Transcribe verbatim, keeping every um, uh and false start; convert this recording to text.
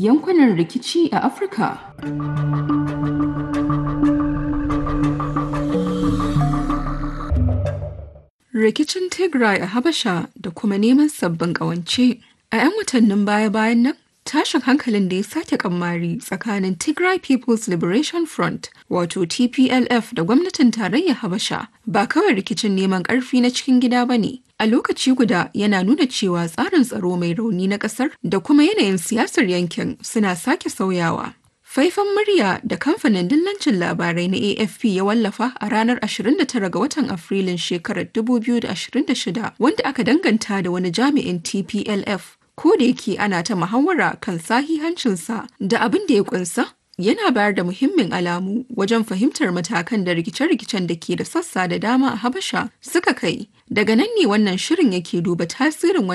yankunan rikici a Afirka. Rikicin Tigray a Habasha da kuma neman sabbin ƙawance. A 'yan watannin baya-bayan nan, tashin hankalin da ya sake kammari tsakanin Tigray People's Liberation Front wato T P L F da gwamnatin tarayyar Habasha ba kawai rikicin neman ƙarfi na cikin gida ba ne. A lokaci guda yana nuna cewa tsarin tsaro mai rauni na ƙasar da kuma yanayin siyasar yankin suna sake sauyawa. Faifan murya da kamfanin dillancin labarai na A F P ya wallafa a ranar ashirin da tara ga watan Afrilun shekarar dubu biyu da ashirin da shida wanda aka danganta da wani jami'in T P L F. Ko da yake ana ta muhawara kan sahihancinsa da abin da ya kunsa, yana bayar da muhimmin alamu wajen fahimtar matakan da rikice-rikicen da ke da sassa da dama a Habasha suka kai. Daga nan ne wannan shirin yake duba tasirin